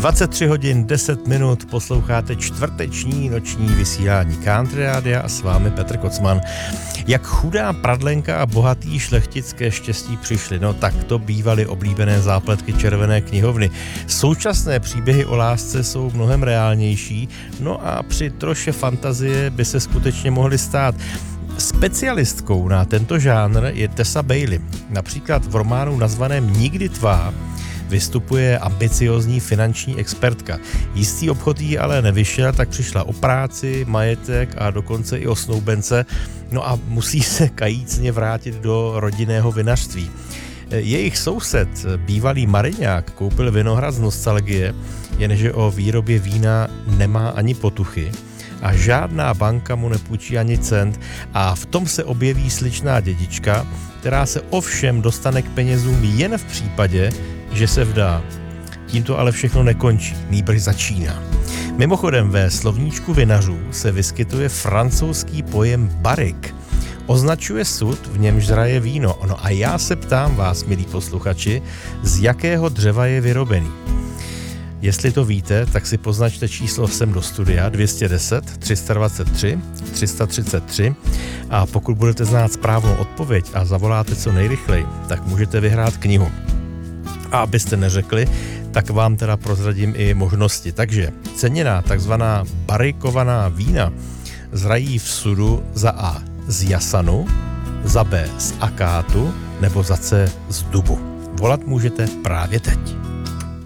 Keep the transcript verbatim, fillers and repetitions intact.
dvacet tři hodin deset minut, posloucháte čtvrteční noční vysílání Country Rádia a s vámi Petr Kocman. Jak chudá pradlenka a bohatý šlechtic ke štěstí přišli, no tak to bývaly oblíbené zápletky Červené knihovny. Současné příběhy o lásce jsou mnohem reálnější, no a při troše fantazie by se skutečně mohly stát. Specialistkou na tento žánr je Tessa Bailey. Například v románu nazvaném Nikdy tvá vystupuje ambiciozní finanční expertka. Jistý obchod jí ale nevyšel, tak přišla o práci, majetek a dokonce i o snoubence, no a musí se kajícně vrátit do rodinného vinařství. Jejich soused, bývalý mariňák, koupil vinohrad z nostalgie, jenže o výrobě vína nemá ani potuchy a žádná banka mu nepůjčí ani cent a v tom se objeví sličná dědička, která se ovšem dostane k penězům jen v případě, že se vdá. Tím to ale všechno nekončí, nýbrž začíná. Mimochodem ve slovníčku vinařů se vyskytuje francouzský pojem barrique. Označuje sud, v němž zraje víno. No a já se ptám vás, milí posluchači, z jakého dřeva je vyrobený. Jestli to víte, tak si poznačte číslo sem do studia dvě stě deset, tři sta dvacet tři, tři sta třicet tři a pokud budete znát správnou odpověď a zavoláte co nejrychleji, tak můžete vyhrát knihu. A abyste neřekli, tak vám teda prozradím i možnosti. Takže ceněná takzvaná barikovaná vína zrají v sudu za A z jasanu, za B z akátu nebo za C z dubu. Volat můžete právě teď.